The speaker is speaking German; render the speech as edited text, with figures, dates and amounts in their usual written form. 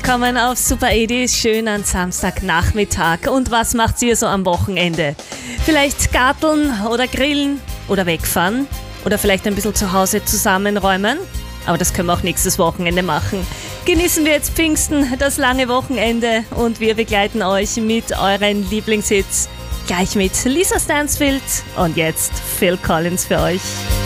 Kommen auf Super Edi, schön an Samstagnachmittag. Und was macht ihr so am Wochenende? Vielleicht garteln oder grillen oder wegfahren? Oder vielleicht ein bisschen zu Hause zusammenräumen? Aber das können wir auch nächstes Wochenende machen. Genießen wir jetzt Pfingsten, das lange Wochenende, und wir begleiten euch mit euren Lieblingshits. Gleich mit Lisa Stansfield und jetzt Phil Collins für euch.